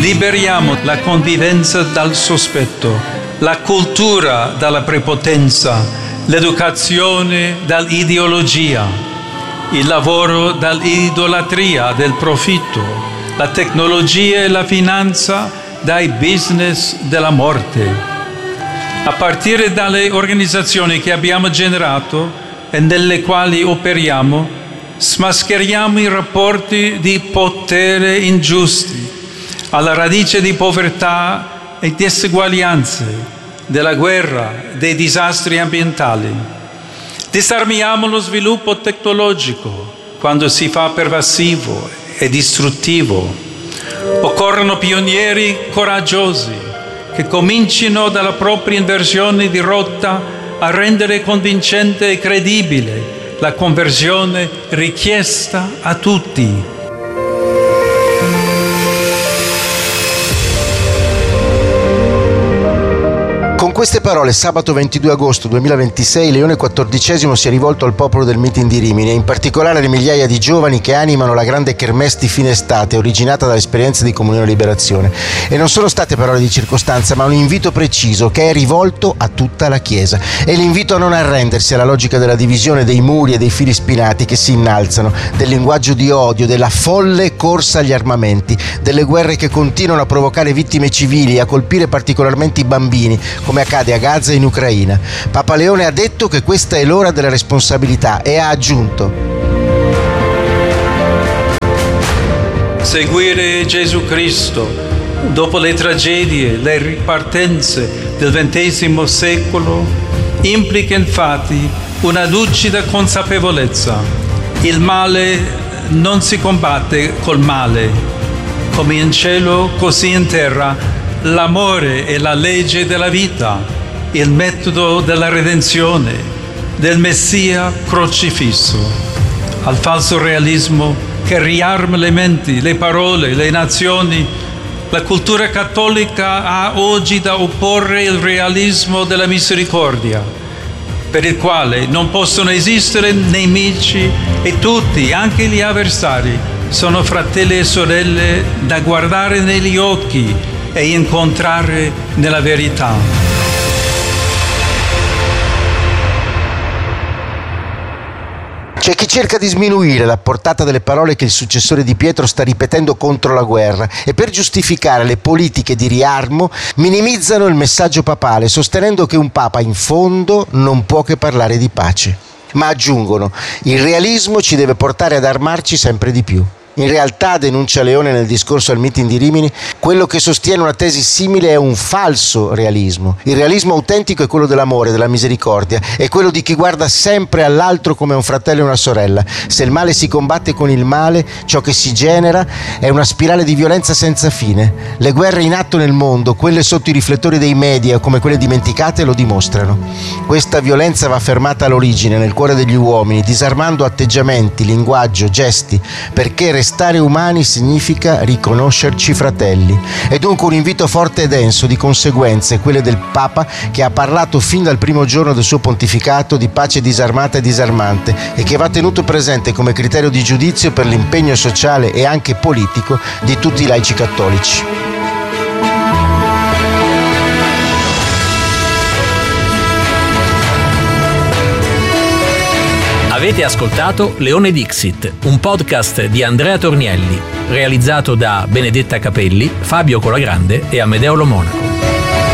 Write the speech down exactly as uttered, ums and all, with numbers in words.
Liberiamo la convivenza dal sospetto, la cultura dalla prepotenza, l'educazione dall'ideologia, il lavoro dall'idolatria del profitto, la tecnologia e la finanza dai business della morte. A partire dalle organizzazioni che abbiamo generato e nelle quali operiamo, smascheriamo i rapporti di potere ingiusti, alla radice di povertà e diseguaglianze, della guerra, dei disastri ambientali. Disarmiamo lo sviluppo tecnologico quando si fa pervasivo e distruttivo. Occorrono pionieri coraggiosi che comincino dalla propria inversione di rotta a rendere convincente e credibile la conversione richiesta a tutti. Con queste parole, sabato ventidue agosto duemilaventisei, Leone quattordicesimo si è rivolto al popolo del meeting di Rimini e in particolare alle migliaia di giovani che animano la grande kermesse di fine estate originata dall'esperienza di Comunione e Liberazione. E non sono state parole di circostanza, ma un invito preciso che è rivolto a tutta la Chiesa. E l'invito a non arrendersi alla logica della divisione, dei muri e dei fili spinati che si innalzano, del linguaggio di odio, della folle corsa agli armamenti, delle guerre che continuano a provocare vittime civili e a colpire particolarmente i bambini, come accade a Gaza e in Ucraina. Papa Leone ha detto che questa è l'ora della responsabilità e ha aggiunto: seguire Gesù Cristo dopo le tragedie, le ripartenze del ventesimo secolo implica infatti una lucida consapevolezza. Il male non si combatte col male. Come in cielo, così in terra, l'amore è la legge della vita, il metodo della redenzione, del Messia crocifisso. Al falso realismo che riarma le menti, le parole, le nazioni, la cultura cattolica ha oggi da opporre il realismo della misericordia, per il quale non possono esistere nemici e tutti, anche gli avversari, sono fratelli e sorelle da guardare negli occhi e incontrare nella verità. C'è chi cerca di sminuire la portata delle parole che il successore di Pietro sta ripetendo contro la guerra e per giustificare le politiche di riarmo minimizzano il messaggio papale, sostenendo che un papa in fondo non può che parlare di pace. Ma aggiungono: il realismo ci deve portare ad armarci sempre di più. In realtà, denuncia Leone nel discorso al meeting di Rimini, quello che sostiene una tesi simile è un falso realismo. Il realismo autentico è quello dell'amore, della misericordia, è quello di chi guarda sempre all'altro come un fratello e una sorella. Se il male si combatte con il male, ciò che si genera è una spirale di violenza senza fine. Le guerre in atto nel mondo, quelle sotto i riflettori dei media come quelle dimenticate, lo dimostrano. Questa violenza va fermata all'origine, nel cuore degli uomini, disarmando atteggiamenti, linguaggio, gesti, perché restare umani significa riconoscerci fratelli. È dunque un invito forte e denso di conseguenze, quelle del Papa, che ha parlato fin dal primo giorno del suo pontificato di pace disarmata e disarmante e che va tenuto presente come criterio di giudizio per l'impegno sociale e anche politico di tutti i laici cattolici. Avete ascoltato Leone Dixit, un podcast di Andrea Tornielli, realizzato da Benedetta Capelli, Fabio Colagrande e Amedeo Lo Monaco.